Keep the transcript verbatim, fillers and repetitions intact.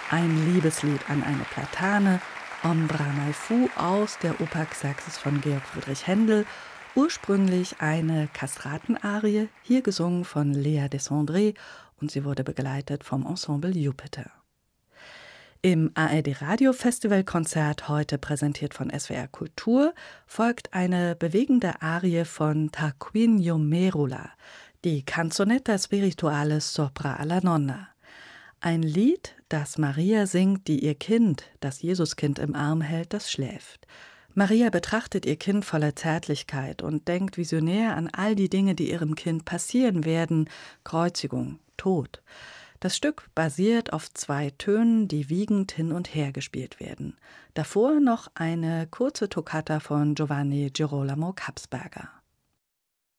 Ein Liebeslied an eine Platane, Ombra mai fu aus der Oper Xerxes von Georg Friedrich Händel, ursprünglich eine Kastratenarie, hier gesungen von Léa Desandré, und sie wurde begleitet vom Ensemble Jupiter. Im A R D-Radio-Festivalkonzert, heute präsentiert von S W R Kultur, folgt eine bewegende Arie von Tarquinio Merula, die Canzonetta Spirituale Sopra alla Nonna. Ein Lied, das Maria singt, die ihr Kind, das Jesuskind im Arm hält, das schläft. Maria betrachtet ihr Kind voller Zärtlichkeit und denkt visionär an all die Dinge, die ihrem Kind passieren werden: Kreuzigung, Tod. Das Stück basiert auf zwei Tönen, die wiegend hin und her gespielt werden. Davor noch eine kurze Toccata von Giovanni Girolamo Kapsberger.